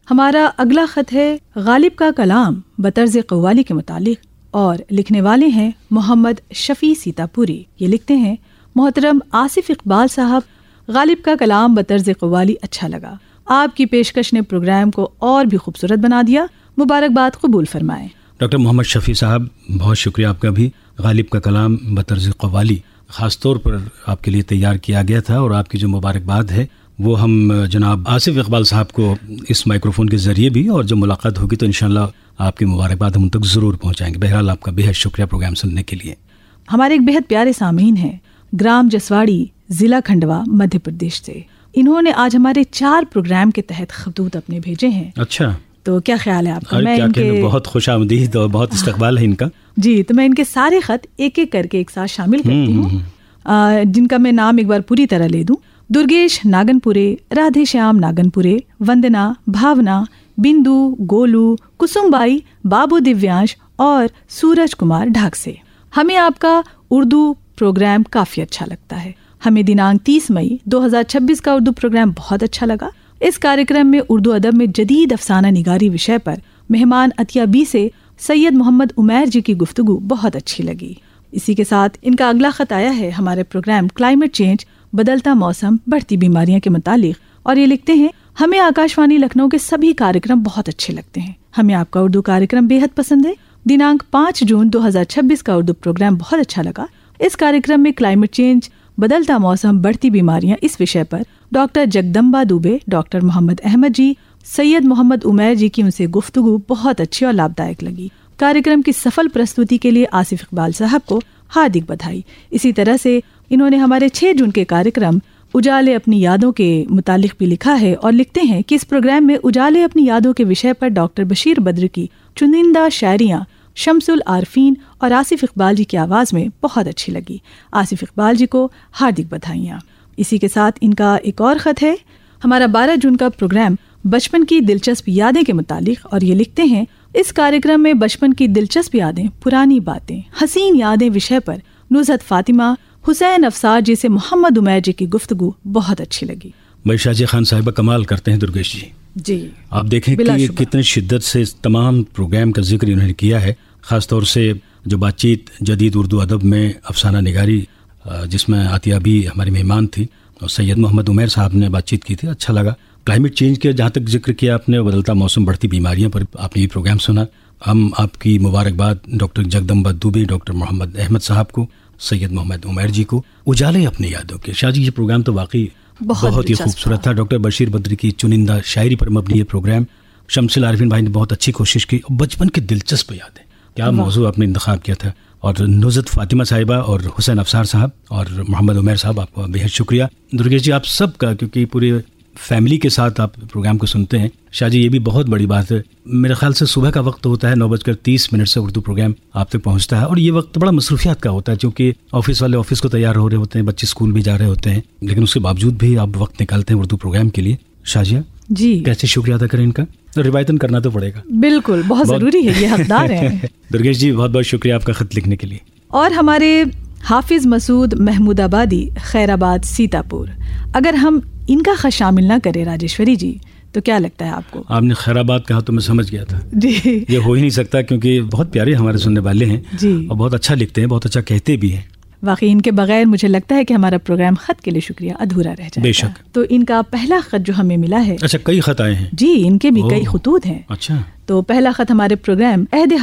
हमारा अगला खत है गालिब का कलाम बतर्ज कव्वाली के मुतालिक और लिखने वाले हैं मोहम्मद शफी सीतापुरी। ये लिखते हैं, मोहतरम आसिफ इकबाल साहब, गालिब का कलाम बतर्ज कव्वाली अच्छा लगा। आपकी पेशकश ने प्रोग्राम को और भी खूबसूरत बना दिया। मुबारकबाद कबूल फरमाएं। डॉक्टर मोहम्मद शफी साहब, बहुत शुक्रिया आपका भी। गालिब का कलाम बतर्ज कव्वाली ख़ास तौर पर आपके लिए तैयार किया गया था और आपकी जो मुबारकबाद है वो हम जनाब आसिफ इकबाल साहब को इस माइक्रोफोन के ज़रिए भी, और जब मुलाकात होगी तो इंशाल्लाह आपकी मुबारकबाद हम उन तक ज़रूर पहुँचाएंगे। बहरहाल आपका बेहद शुक्रिया प्रोग्राम सुनने के लिए। हमारे एक बेहद प्यारे सामीन हैं ग्राम जसवाड़ी, ज़िला खंडवा, मध्य प्रदेश से। इन्होंने आज हमारे 4 प्रोग्राम के तहत खतूत अपने भेजे हैं। अच्छा, तो क्या ख्याल है आपका? मैं इनके बहुत खुशामदीद और बहुत इस्तकबाल है इनका। जी, तो मैं इनके सारे खत एक एक करके एक साथ शामिल करती हूँ, जिनका मैं नाम एक बार पूरी तरह ले दूं। दुर्गेश नागनपुरे, राधे श्याम नागनपुरे, वंदना, भावना, बिंदु, गोलू, कुसुमबाई, बाबू दिव्यांश और सूरज कुमार ढाक से। हमें आपका उर्दू प्रोग्राम काफ़ी अच्छा लगता है। हमें दिनांक 30 मई 2026 का उर्दू प्रोग्राम बहुत अच्छा लगा। इस कार्यक्रम में उर्दू अदब में जदीद अफसाना निगारी विषय पर मेहमान अतिया बी से सैयद मोहम्मद उमैर जी की गुफ्तगू बहुत अच्छी लगी। इसी के साथ इनका अगला खत आया है हमारे प्रोग्राम क्लाइमेट चेंज, बदलता मौसम, बढ़ती बीमारियां के मुतालिक, और ये लिखते हैं, हमें आकाशवाणी लखनऊ के सभी कार्यक्रम बहुत अच्छे लगते हैं। हमें आपका उर्दू कार्यक्रम बेहद पसंद है। दिनांक 5 जून 2026 का उर्दू प्रोग्राम बहुत अच्छा लगा। इस कार्यक्रम में क्लाइमेट चेंज, बदलता मौसम, बढ़ती बीमारियां इस विषय पर डॉक्टर जगदम्बा दुबे, डॉक्टर मोहम्मद अहमद जी, सैयद मोहम्मद उमैर जी की उनसे गुफ्तगू बहुत अच्छी और लाभदायक लगी। कार्यक्रम की सफल प्रस्तुति के लिए आसिफ इकबाल साहब को हार्दिक बधाई। इसी तरह से इन्होंने हमारे 6 जून के कार्यक्रम उजाले अपनी यादों के मुतालिक भी लिखा है और लिखते हैं कि इस प्रोग्राम में उजाले अपनी यादों के विषय पर डॉक्टर बशीर बद्र की चुनिंदा शायरियाँ शम्सुल आरफीन और आसिफ इकबाल जी की आवाज़ में बहुत अच्छी लगी। आसिफ इकबाल जी को हार्दिक बधाइयाँ। इसी के साथ इनका एक और ख़त है हमारा 12 जून का प्रोग्राम बचपन की दिलचस्प यादें के मुतालिक, और ये लिखते हैं, इस कार्यक्रम में बचपन की दिलचस्प यादें, पुरानी बातें, हसीन यादें विषय पर नुज़हत फातिमा, हुसैन अफसार जी से मोहम्मद उमैर जी की गुफ्तगू बहुत अच्छी लगी। भाई शाहजी खान साहिबा कमाल करते हैं दुर्गेश जी। आप देखें कि कितने शिद्दत से तमाम प्रोग्राम का जिक्र इन्होंने किया है, ख़ास तौर से जो बातचीत जदीद उर्दू अदब में अफसाना निगारी, जिसमें आतिया भी हमारी मेहमान थी और सैयद मोहम्मद उमैर साहब ने बातचीत की थी, अच्छा लगा। क्लाइमेट चेंज के जहाँ तक जिक्र किया आपने, बदलता मौसम, बढ़ती बीमारियां पर आपने ये प्रोग्राम सुना। हम आपकी मुबारकबाद डॉक्टर जगदम्बा दुबे, डॉक्टर मोहम्मद अहमद साहब को, सैयद मोहम्मद उमैर जी को। उजाले अपनी यादों के। शाहजी, ये प्रोग्राम तो वाकई बहुत ही खूबसूरत था। डॉक्टर बशीर बद्र की चुनिंदा शायरी पर मबनी ये प्रोग्राम। शम्सुल आरफीन भाई ने बहुत अच्छी कोशिश की। बचपन की दिलचस्प यादें, क्या मौजू आपने इंतखाब किया था। और नुज़हत फातिमा साहिबा और हुसैन अफसार साहब और मोहम्मद उमैर साहब, आपका बेहद शुक्रिया। दुर्गेश जी, आप सब का, क्योंकि पूरी फैमिली के साथ आप प्रोग्राम को सुनते हैं। शाहजी, ये भी बहुत बड़ी बात है। मेरे ख्याल से सुबह का वक्त होता है, 9:30 से उर्दू प्रोग्राम आप तक पहुंचता है, और ये वक्त बड़ा मसरूफियात का होता है, क्योंकि ऑफिस वाले ऑफिस को तैयार हो रहे होते हैं, बच्चे स्कूल भी जा रहे होते हैं, लेकिन उसके बावजूद भी आप वक्त निकालते हैं उर्दू प्रोग्राम के लिए। शाहजिया जी, कैसे शुक्रिया अदा करें इनका? तो रिवायतन करना तो पड़ेगा, बिल्कुल बहुत जरूरी है, ये हकदार है। दुर्गेश जी, बहुत बहुत शुक्रिया आपका खत लिखने के लिए। और हमारे हाफिज मसूद महमूदाबादी, खैराबाद, सीतापुर, अगर हम इनका खत शामिल ना करें राजेश्वरी जी, तो क्या लगता है आपको? आपने खैराबाद कहा तो मैं समझ गया था जी, ये हो ही नहीं सकता, क्योंकि बहुत प्यारे हमारे सुनने वाले हैं जी, और बहुत अच्छा लिखते हैं, बहुत अच्छा कहते भी हैं। वाकई इनके बगैर मुझे लगता है कि हमारा प्रोग्राम खत के लिए शुक्रिया अधूरा रह जाएगा। बेशक। तो इनका पहला खत जो हमें मिला है, अच्छा, कई खत आए हैं? जी, इनके भी कई खुतूत हैं। अच्छा, तो पहला खत हमारे प्रोग्राम अहद